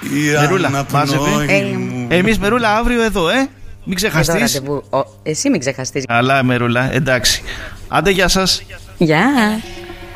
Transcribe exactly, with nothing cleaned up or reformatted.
Μερούλα, μάζευε. Ε, Εμείς Μερούλα αύριο εδώ, ε. Μην ξεχαστείς. Εσύ μην ξεχαστείς. Καλά Μερούλα, εντάξει. Άντε, γεια σας. Γεια.